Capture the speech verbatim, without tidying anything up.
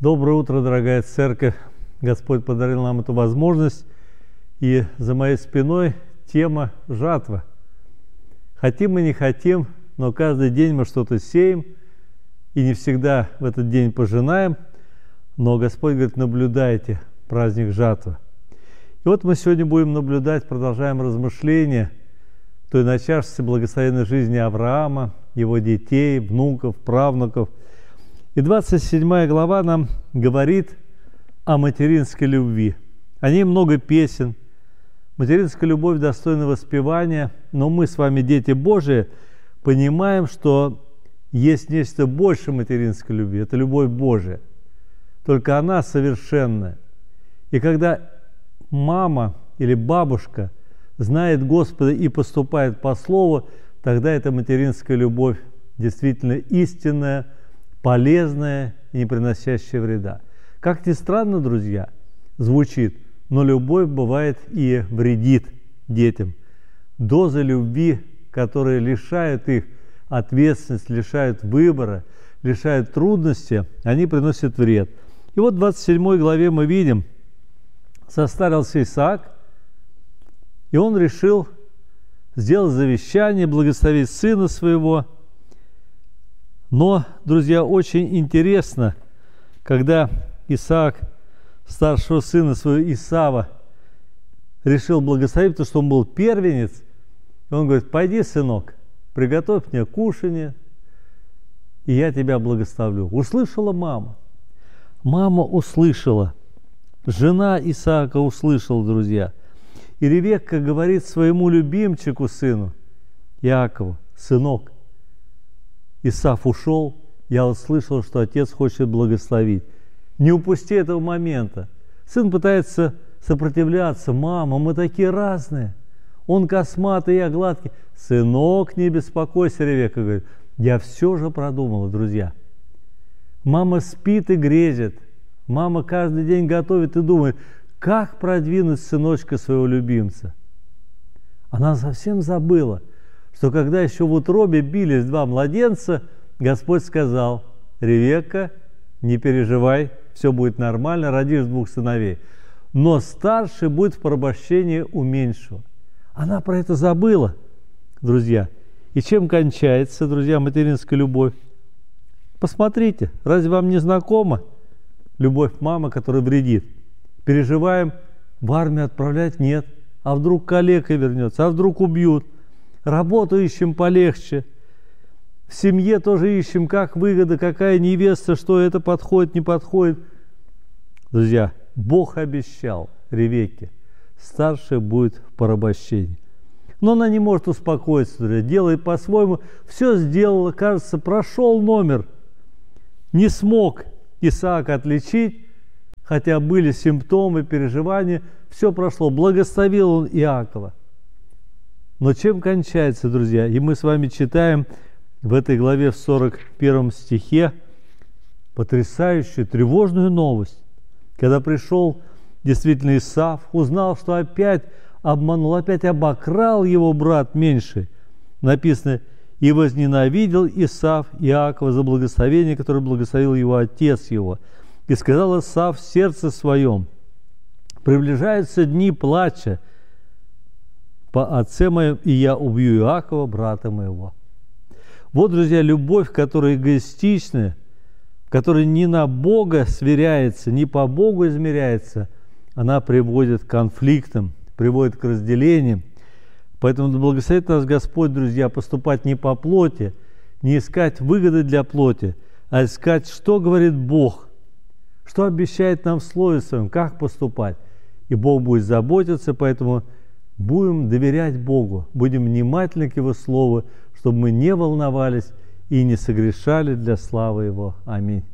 Доброе утро, дорогая церковь! Господь подарил нам эту возможность, и за моей спиной тема жатва. Хотим мы не хотим, но каждый день мы что-то сеем, и не всегда в этот день пожинаем, но Господь говорит: наблюдайте праздник жатвы. И вот мы сегодня будем наблюдать, продолжаем размышления той начавшейся благословенной жизни Авраама, его детей, внуков, правнуков. И двадцать седьмая глава нам говорит о материнской любви. О ней много песен. Материнская любовь достойна воспевания, но мы с вами, дети Божии, понимаем, что есть нечто больше материнской любви. Это любовь Божия. Только она совершенная. И когда мама или бабушка знает Господа и поступает по слову, тогда эта материнская любовь действительно истинная, полезная и не приносящая вреда. Как ни странно, друзья, звучит, но любовь бывает и вредит детям. Дозы любви, которые лишают их ответственности, лишают выбора, лишают трудности, они приносят вред. И вот в двадцать седьмой главе мы видим, состарился Исаак, и он решил сделать завещание, благословить сына своего. Но, друзья, очень интересно, когда Исаак, старшего сына своего Исава, решил благословить, потому что он был первенец, и он говорит: пойди, сынок, приготовь мне кушанье, и я тебя благословлю. Услышала мама. Мама услышала. Жена Исаака услышала, друзья. И Ревекка говорит своему любимчику, сыну Иакову: сынок, Исав ушел, я услышал, что отец хочет благословить. Не упусти этого момента. Сын пытается сопротивляться. Мама, мы такие разные. Он косматый, я гладкий. Сынок, не беспокойся, Ревекка говорит. Я все же продумала, друзья. Мама спит и грезит. Мама каждый день готовит и думает, как продвинуть сыночка своего любимца. Она совсем забыла, что когда еще в утробе бились два младенца, Господь сказал: Ревекка, не переживай, все будет нормально, родишь двух сыновей. Но старший будет в порабощении у меньшего. Она про это забыла, друзья. И чем кончается, друзья, материнская любовь? Посмотрите, разве вам не знакома любовь мамы, которая вредит? Переживаем, в армию отправлять? Нет. А вдруг калека вернется? А вдруг убьют? Работу ищем полегче. В семье тоже ищем, как выгода, какая невеста, что это подходит, не подходит. Друзья, Бог обещал Ревекке: старший будет в порабощении. Но она не может успокоиться, друзья, делает по-своему. Все сделала, кажется, прошел номер. Не смог Исаак отличить, хотя были симптомы, переживания. Все прошло. Благословил он Иакова. Но чем кончается, друзья? И мы с вами читаем в этой главе в сорок первом стихе потрясающую, тревожную новость. Когда пришел действительно Исав, узнал, что опять обманул, опять обокрал его брат меньший. Написано: и возненавидел Исав Иакова за благословение, которое благословил его отец его. И сказал Исав в сердце своем: приближаются дни плача по отце моему, и я убью Иакова, брата моего. Вот, друзья, любовь, которая эгоистичная, которая не на Бога сверяется, не по Богу измеряется, она приводит к конфликтам, приводит к разделениям. Поэтому благословит нас Господь, друзья, поступать не по плоти, не искать выгоды для плоти, а искать, что говорит Бог, что обещает нам в Слове Своем, как поступать. И Бог будет заботиться, поэтому будем доверять Богу, будем внимательны к Его Слову, чтобы мы не волновались и не согрешали для славы Его. Аминь.